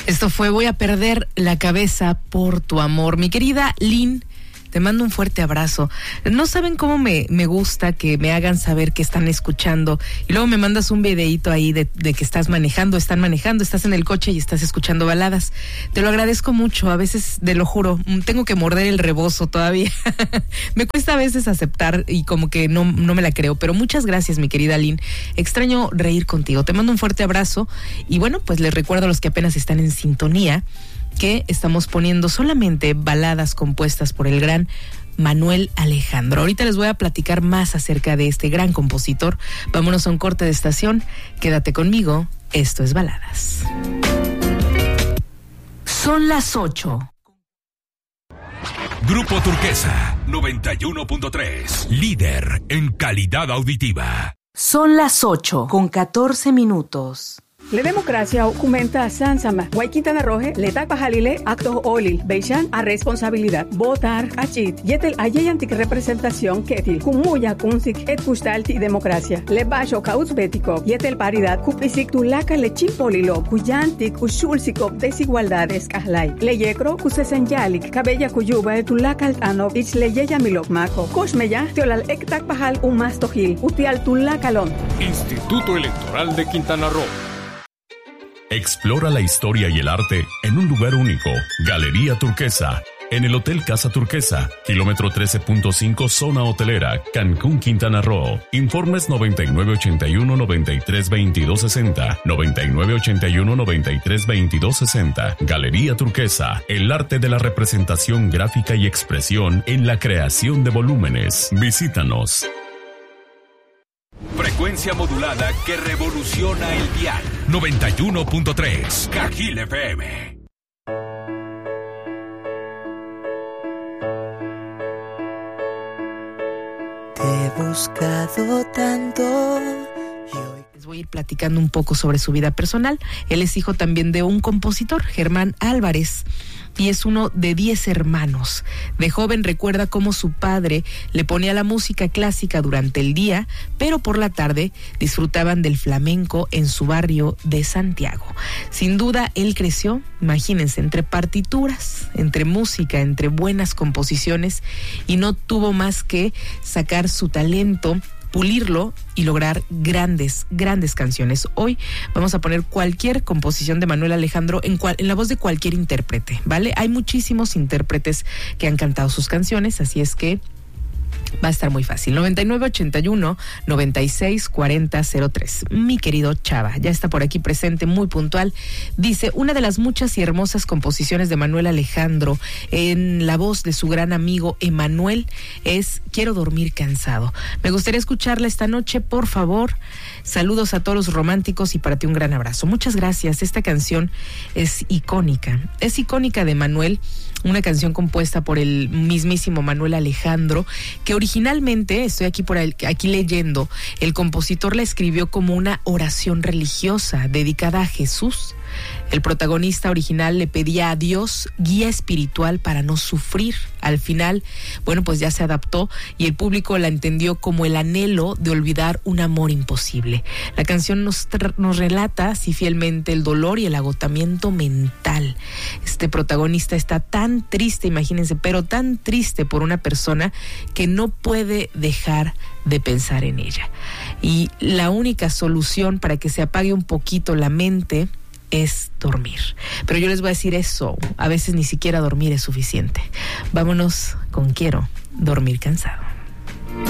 Esto fue Voy a perder la cabeza por tu amor. Mi querida Lynn, te mando un fuerte abrazo. No saben cómo me gusta que me hagan saber que están escuchando y luego me mandas un videíto ahí de que están manejando, estás en el coche y estás escuchando baladas. Te lo agradezco mucho. A veces, te lo juro, tengo que morder el rebozo todavía. Me cuesta a veces aceptar y como que no me la creo, pero muchas gracias, mi querida Lynn. Extraño reír contigo. Te mando un fuerte abrazo y bueno, pues les recuerdo a los que apenas están en sintonía que estamos poniendo solamente baladas compuestas por el gran Manuel Alejandro. Ahorita les voy a platicar más acerca de este gran compositor. Vámonos a un corte de estación. Quédate conmigo. Esto es Baladas. Son las 8. Grupo Turquesa 91.3, líder en calidad auditiva. Son las 8:14. La democracia aumenta Sansama. Guayquintana Roje, Letak Pajalile, Acto Olil, Beishan a responsabilidad. Votar, Achit, Yetel Ayeyantik representación Ketil, Kumuya Kunsik, Et Kustalti democracia. Le Basho Kauzbético, Yetel paridad, Kupisik Tulaka Lechim Polilo, Kuyantik, Ushulsiko, desigualdades Kahlai. Le Yekro, Kusesenyalik, Cabella Kuyuba, Tulaka Altano, Ich Leyeya Milok Mako, Koshmeya, Teolal Ektak Pajal, Umastojil, Utial Tulakalon. Instituto Electoral de Quintana Roo. Explora la historia y el arte en un lugar único. Galería Turquesa, en el Hotel Casa Turquesa, kilómetro 13.5, zona hotelera, Cancún, Quintana Roo. Informes 9981-932260, 9981-932260. Galería Turquesa, el arte de la representación gráfica y expresión en la creación de volúmenes. Visítanos. Frecuencia modulada que revoluciona el dial. 91.3 Cajil FM. Te he buscado tanto. Les voy a ir platicando un poco sobre su vida personal. Él es hijo también de un compositor, Germán Álvarez, y es uno de 10 hermanos. De joven recuerda cómo su padre le ponía la música clásica durante el día, pero por la tarde disfrutaban del flamenco en su barrio de Santiago. Sin duda, él creció, imagínense, entre partituras, entre música, entre buenas composiciones, y no tuvo más que sacar su talento, pulirlo y lograr grandes canciones. Hoy vamos a poner cualquier composición de Manuel Alejandro en la voz de cualquier intérprete, ¿vale? Hay muchísimos intérpretes que han cantado sus canciones, así es que va a estar muy fácil. 9981-964003. Mi querido Chava, ya está por aquí presente, muy puntual. Dice, una de las muchas y hermosas composiciones de Manuel Alejandro en la voz de su gran amigo Emanuel es Quiero dormir cansado. Me gustaría escucharla esta noche, por favor. Saludos a todos los románticos y para ti un gran abrazo. Muchas gracias. Esta canción es icónica. Es icónica de Manuel, una canción compuesta por el mismísimo Manuel Alejandro, que originalmente, estoy aquí leyendo, el compositor la escribió como una oración religiosa dedicada a Jesús. El protagonista original le pedía a Dios guía espiritual para no sufrir. Al final, bueno, pues ya se adaptó y el público la entendió como el anhelo de olvidar un amor imposible. La canción nos relata así fielmente el dolor y el agotamiento mental. Este protagonista está tan triste, imagínense, pero tan triste por una persona que no puede dejar de pensar en ella. Y la única solución para que se apague un poquito la mente es dormir. Pero yo les voy a decir eso, a veces ni siquiera dormir es suficiente. Vámonos con Quiero dormir cansado.